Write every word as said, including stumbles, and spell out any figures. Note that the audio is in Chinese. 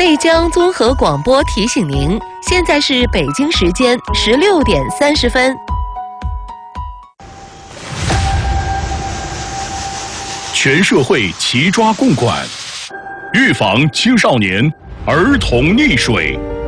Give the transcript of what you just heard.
内江综合广播提醒您，现在是北京时间十六点三十分。 全社会齐抓共管，预防青少年儿童溺水。